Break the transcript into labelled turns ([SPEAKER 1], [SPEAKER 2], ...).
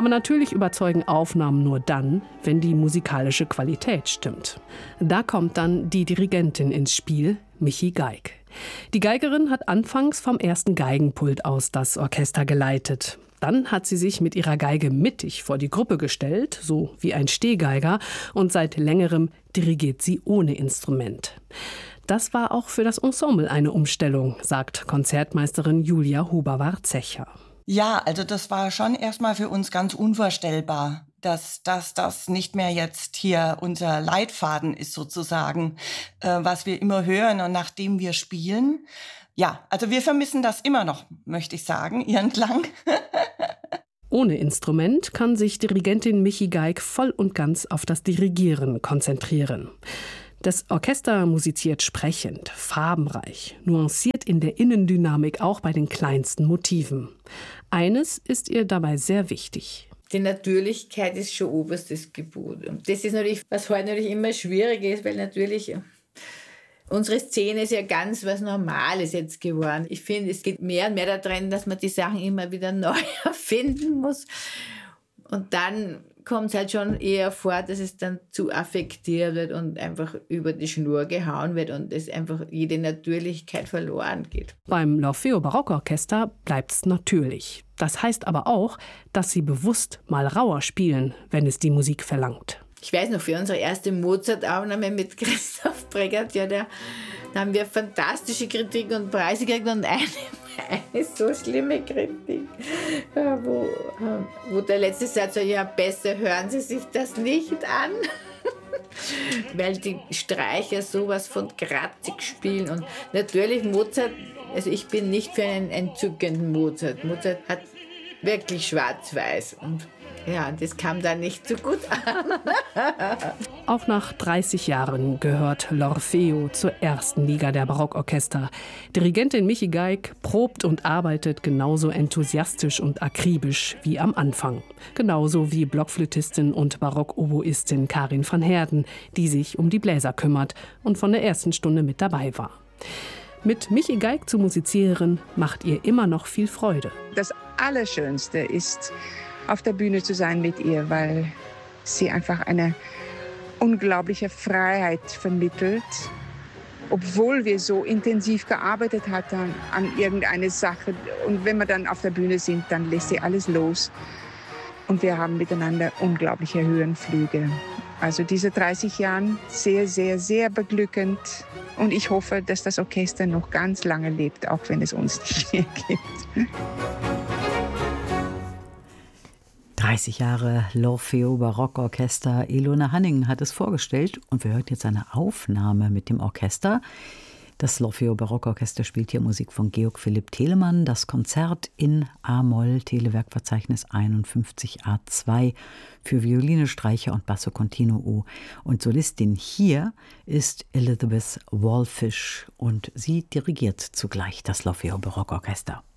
[SPEAKER 1] Aber natürlich überzeugen Aufnahmen nur dann, wenn die musikalische Qualität stimmt. Da kommt dann die Dirigentin ins Spiel, Michi Geig. Die Geigerin hat anfangs vom ersten Geigenpult aus das Orchester geleitet. Dann hat sie sich mit ihrer Geige mittig vor die Gruppe gestellt, so wie ein Stehgeiger, und seit längerem dirigiert sie ohne Instrument. Das war auch für das Ensemble eine Umstellung, sagt Konzertmeisterin Julia Huber-Warzecher.
[SPEAKER 2] Ja, also das war schon erstmal für uns ganz unvorstellbar, dass das nicht mehr jetzt hier unser Leitfaden ist sozusagen, was wir immer hören und nach dem wir spielen. Ja, also wir vermissen das immer noch, möchte ich sagen, ihren Klang.
[SPEAKER 1] Ohne Instrument kann sich Dirigentin Michi Geig voll und ganz auf das Dirigieren konzentrieren. Das Orchester musiziert sprechend, farbenreich, nuanciert in der Innendynamik auch bei den kleinsten Motiven. Eines ist ihr dabei sehr wichtig.
[SPEAKER 3] Die Natürlichkeit ist schon oberstes Gebot. Und das ist natürlich, was heute natürlich immer schwieriger ist, weil natürlich unsere Szene ist ja ganz was Normales jetzt geworden. Ich finde, es geht mehr und mehr darin, dass man die Sachen immer wieder neu erfinden muss. Und dann kommt es halt schon eher vor, dass es dann zu affektiert wird und einfach über die Schnur gehauen wird und es einfach jede Natürlichkeit verloren geht.
[SPEAKER 1] Beim L'Orfeo Barockorchester bleibt's natürlich. Das heißt aber auch, dass sie bewusst mal rauer spielen, wenn es die Musik verlangt.
[SPEAKER 3] Ich weiß noch, für unsere erste Mozart-Aufnahme mit Christoph Bregert, da haben wir fantastische Kritik und Preise gekriegt und eine so schlimme Kritik, wo der letzte Satz war, ja, besser hören Sie sich das nicht an. Weil die Streicher sowas von kratzig spielen. Und natürlich Mozart, also ich bin nicht für einen entzückenden Mozart. Mozart hat wirklich schwarz-weiß und ja, das kam dann nicht so gut an.
[SPEAKER 1] Auch nach 30 Jahren gehört L'Orfeo zur ersten Liga der Barockorchester. Dirigentin Michi Geig probt und arbeitet genauso enthusiastisch und akribisch wie am Anfang. Genauso wie Blockflötistin und Barockoboistin Karin van Heerden, die sich um die Bläser kümmert und von der ersten Stunde mit dabei war. Mit Michi Geig zu musizieren macht ihr immer noch viel Freude.
[SPEAKER 4] Das Allerschönste ist, auf der Bühne zu sein mit ihr, weil sie einfach eine unglaubliche Freiheit vermittelt. Obwohl wir so intensiv gearbeitet hatten an irgendeine Sache. Und wenn wir dann auf der Bühne sind, dann lässt sie alles los. Und wir haben miteinander unglaubliche Höhenflüge. Also diese 30 Jahre sehr, sehr, sehr beglückend. Und ich hoffe, dass das Orchester noch ganz lange lebt, auch wenn es uns nicht mehr gibt.
[SPEAKER 5] 30 Jahre L'Orfeo Barockorchester. Ilona Hanning hat es vorgestellt und wir hören jetzt eine Aufnahme mit dem Orchester. Das L'Orfeo Barockorchester spielt hier Musik von Georg Philipp Telemann. Das Konzert in A-Moll, Telewerkverzeichnis 51 A2 für Violine, Streicher und Basso Continuo. Und Solistin hier ist Elizabeth Wallfish und sie dirigiert zugleich das L'Orfeo Barockorchester.